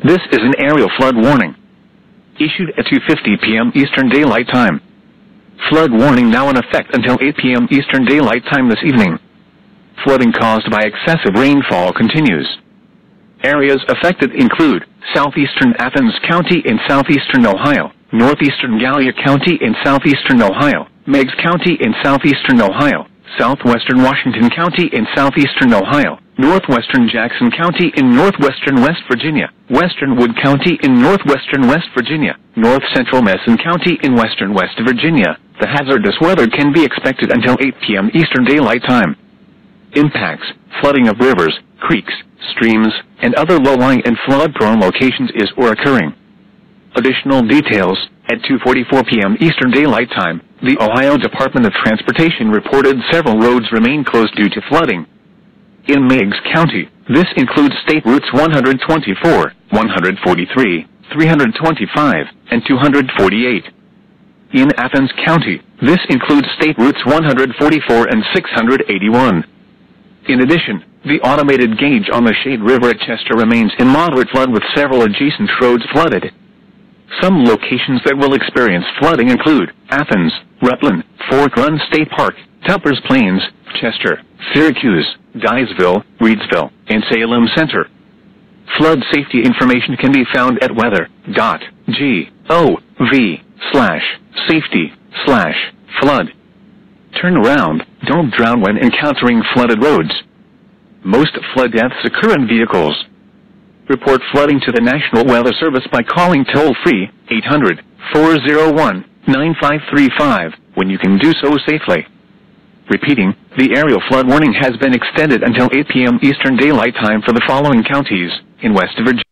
This is an aerial flood warning. Issued at 2:50 p.m. Eastern Daylight Time. Flood warning now in effect until 8 p.m. Eastern Daylight Time this evening. Flooding caused by excessive rainfall continues. Areas affected include southeastern Athens County in southeastern Ohio, northeastern Gallia County in southeastern Ohio, Meigs County in southeastern Ohio, southwestern Washington County in southeastern Ohio, northwestern Jackson County in northwestern West Virginia, western Wood County in northwestern West Virginia, north central Mason County in western West Virginia. The hazardous weather can be expected until 8 p.m. Eastern Daylight Time. Impacts: flooding of rivers, creeks, streams, and other low-lying and flood-prone locations is or occurring. Additional details: at 2:44 p.m. Eastern Daylight Time, the Ohio Department of Transportation reported several roads remain closed due to flooding. In Meigs County, this includes State Routes 124, 143, 325, and 248. In Athens County, this includes State Routes 144 and 681. In addition, the automated gauge on the Shade River at Chester remains in moderate flood with several adjacent roads flooded. Some locations that will experience flooding include Athens, Rutland, Fork Run State Park, Tuppers Plains, Chester, Syracuse, Dyersville, Reedsville, and Salem Center. Flood safety information can be found at weather.gov/safety/flood. Turn around, don't drown when encountering flooded roads. Most flood deaths occur in vehicles. Report flooding to the National Weather Service by calling toll-free 800-401-9535 when you can do so safely. Repeating, the aerial flood warning has been extended until 8 p.m. Eastern Daylight Time for the following counties in West Virginia.